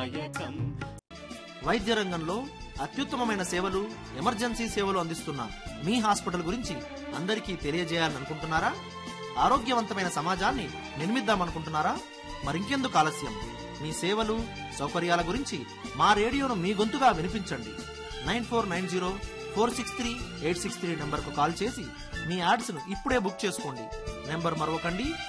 దాయకం. వైద్య రంగంలో అత్యుత్తమమైన సేవలు, ఎమర్జెన్సీ సేవలు అందిస్తున్న మీ హాస్పిటల్ గురించి అందరికీ తెలియజేయాలని అనుకుంటున్నారా? ఆరోగ్యవంతమైన సమాజాన్ని నిర్మిద్దామనుకుంటున్నారా? మరింకెందుకు ఆలస్యం? మీ సేవలు, సౌకర్యాల గురించి మా రేడియోను మీ గొంతుగా వినిపించండి. 9490463863 నంబర్కు కాల్ చేసి మీ యాడ్స్ను ఇప్పుడే బుక్ చేసుకోండి. నెంబర్ మరొకండి,